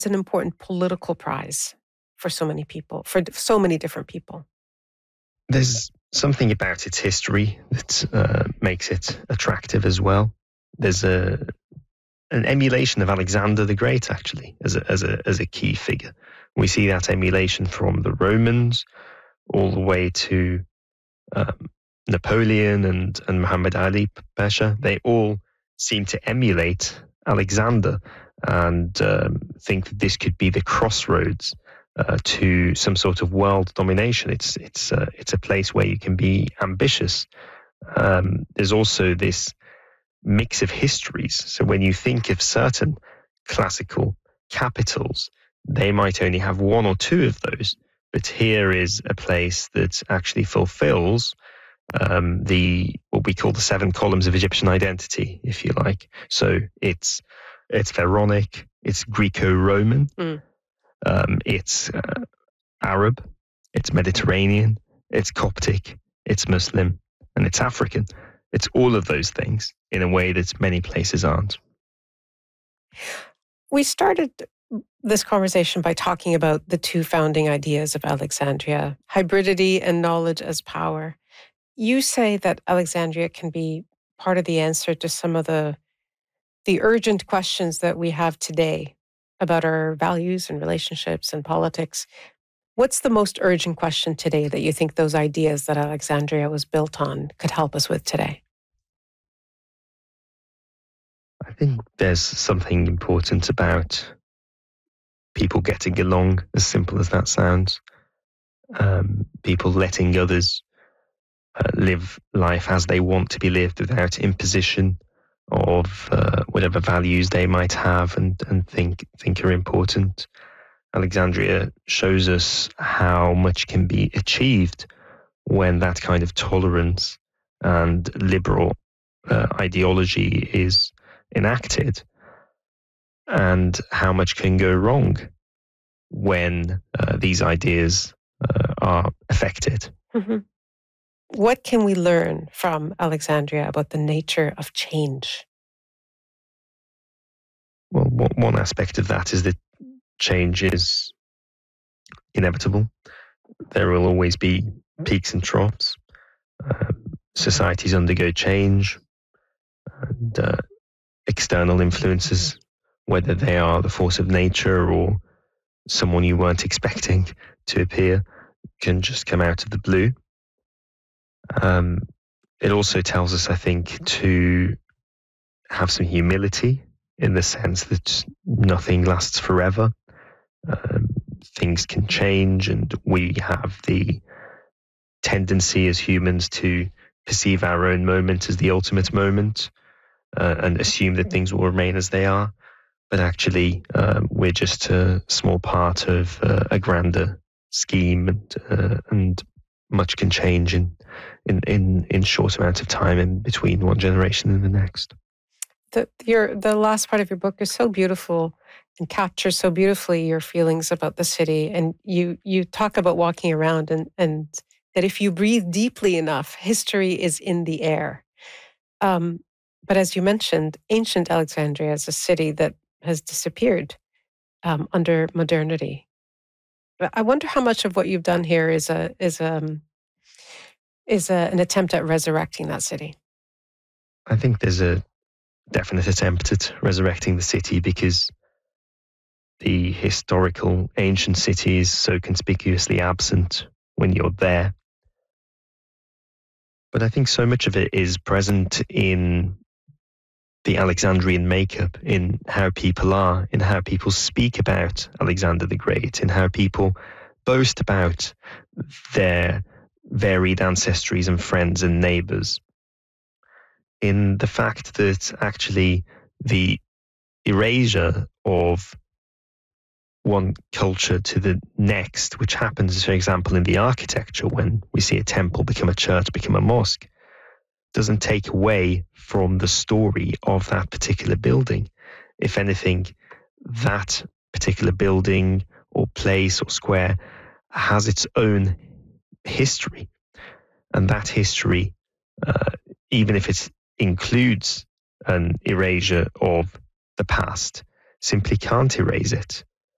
It's an important political prize for so many people, for so many different people. There's something about its history that makes it attractive as well. There's an emulation of Alexander the Great, actually, as a key figure. We see that emulation from the Romans all the way to Napoleon and Muhammad Ali Pasha. They all seem to emulate Alexander and think that this could be the crossroads to some sort of world domination. It's a place where you can be ambitious. There's also this mix of histories. So when you think of certain classical capitals, they might only have one or two of those. But here is a place that actually fulfills what we call the 7 columns of Egyptian identity, if you like. So it's Pharaonic, it's Greco-Roman, it's Arab, it's Mediterranean, it's Coptic, it's Muslim, and it's African. It's all of those things in a way that many places aren't. We started this conversation by talking about the 2 founding ideas of Alexandria, hybridity and knowledge as power. You say that Alexandria can be part of the answer to some of the urgent questions that we have today about our values and relationships and politics. What's the most urgent question today that you think those ideas that Alexandria was built on could help us with today? I think there's something important about people getting along, as simple as that sounds. People letting others live life as they want to be lived without imposition of whatever values they might have and think are important. Alexandria shows us how much can be achieved when that kind of tolerance and liberal ideology is enacted, and how much can go wrong when these ideas are affected. Mm-hmm. What can we learn from Alexandria about the nature of change? Well, one aspect of that is that change is inevitable. There will always be peaks and troughs. Societies undergo change, and external influences, whether they are the force of nature or someone you weren't expecting to appear, can just come out of the blue. It also tells us, I think, to have some humility in the sense that nothing lasts forever. Things can change, and we have the tendency as humans to perceive our own moment as the ultimate moment and assume that things will remain as they are. But actually, we're just a small part of a grander scheme, and much can change in short amount of time in between one generation and the next. The last part of your book is so beautiful and captures so beautifully your feelings about the city. And you talk about walking around and that if you breathe deeply enough, history is in the air. But as you mentioned, ancient Alexandria is a city that has disappeared under modernity. I wonder how much of what you've done here is an attempt at resurrecting that city. I think there's a definite attempt at resurrecting the city because the historical ancient city is so conspicuously absent when you're there. But I think so much of it is present in the Alexandrian makeup, in how people are, in how people speak about Alexander the Great, in how people boast about their varied ancestries and friends and neighbors, in the fact that actually the erasure of one culture to the next, which happens, for example, in the architecture when we see a temple become a church, become a mosque, doesn't take away from the story of that particular building. If anything, that particular building or place or square has its own history. And that history, even if it includes an erasure of the past, simply can't erase it.